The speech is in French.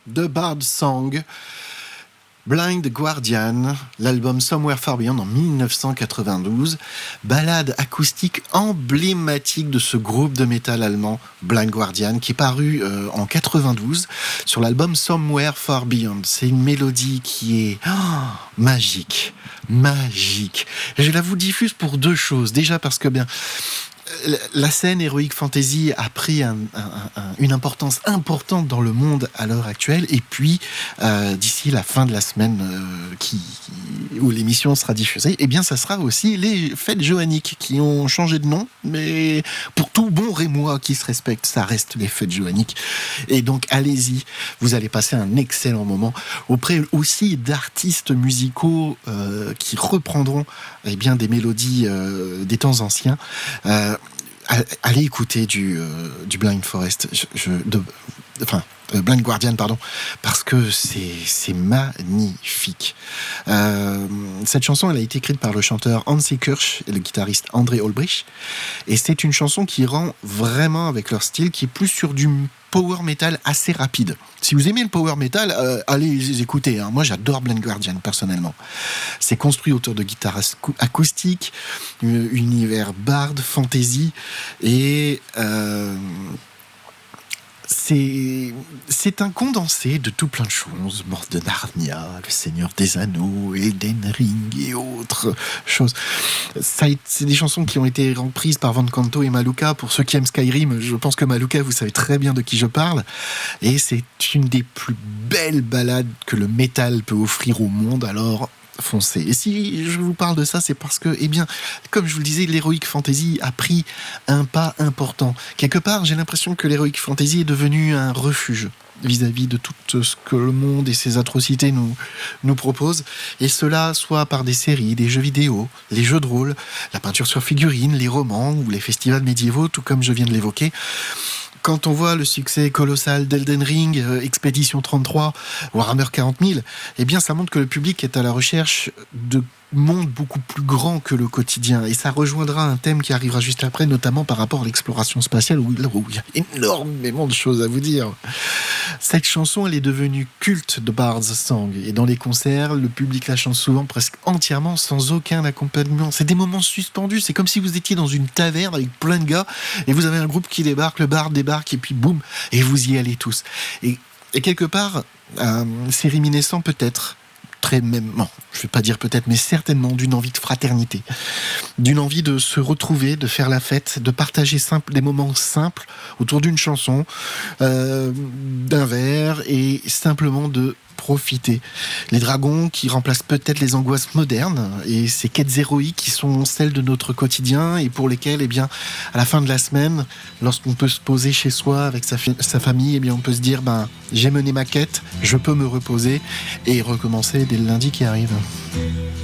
de Bard's Song, Blind Guardian, l'album Somewhere Far Beyond en 1992, ballade acoustique emblématique de ce groupe de métal allemand Blind Guardian qui est paru en 92 sur l'album Somewhere Far Beyond. C'est une mélodie qui est magique. Je la vous diffuse pour deux choses. Déjà parce que la scène Heroic Fantasy a pris une importance importante dans le monde à l'heure actuelle, et puis d'ici la fin de la semaine où l'émission sera diffusée, ça sera aussi les fêtes johanniques qui ont changé de nom, mais pour tout bon Rémois qui se respecte, ça reste les fêtes johanniques. Et donc allez-y, vous allez passer un excellent moment auprès aussi d'artistes musicaux qui reprendront des mélodies des temps anciens. Allez écouter du Blind Forest, Blind Guardian, pardon, parce que c'est magnifique. Cette chanson, elle a été écrite par le chanteur Hansi Kirsch et le guitariste André Olbrich, et c'est une chanson qui rend vraiment avec leur style, qui est plus sur du power metal assez rapide. Si vous aimez le power metal, allez les écouter. Moi, j'adore Blind Guardian, personnellement. C'est construit autour de guitare acoustique, univers bard, fantasy, et c'est un condensé de tout plein de choses. Mort de Narnia, Le Seigneur des Anneaux, Elden Ring et autres choses. C'est des chansons qui ont été reprises par Van Canto et Maluka. Pour ceux qui aiment Skyrim, je pense que Maluka, vous savez très bien de qui je parle. Et c'est une des plus belles ballades que le métal peut offrir au monde. Alors, foncez. Et si je vous parle de ça, c'est parce que, comme je vous le disais, l'Heroic Fantasy a pris un pas important. Quelque part, j'ai l'impression que l'Heroic Fantasy est devenu un refuge vis-à-vis de tout ce que le monde et ses atrocités nous proposent. Et cela, soit par des séries, des jeux vidéo, les jeux de rôle, la peinture sur figurines, les romans ou les festivals médiévaux, tout comme je viens de l'évoquer. Quand on voit le succès colossal d'Elden Ring, Expédition 33, Warhammer 40 000, ça montre que le public est à la recherche de monde beaucoup plus grand que le quotidien. Et ça rejoindra un thème qui arrivera juste après, notamment par rapport à l'exploration spatiale, où il y a énormément de choses à vous dire. Cette chanson, elle est devenue culte de Bard's Song. Et dans les concerts, le public la chante souvent presque entièrement, sans aucun accompagnement. C'est des moments suspendus. C'est comme si vous étiez dans une taverne avec plein de gars, et vous avez un groupe qui débarque, le bard débarque, et puis boum, et vous y allez tous. Et quelque part, c'est réminiscent peut-être, je ne vais pas dire peut-être, mais certainement d'une envie de fraternité, d'une envie de se retrouver, de faire la fête, de partager des moments simples autour d'une chanson, d'un verre, et simplement de profiter. Les dragons qui remplacent peut-être les angoisses modernes et ces quêtes héroïques qui sont celles de notre quotidien et pour lesquelles, à la fin de la semaine, lorsqu'on peut se poser chez soi avec sa famille, on peut se dire, j'ai mené ma quête, je peux me reposer et recommencer dès le lundi qui arrive.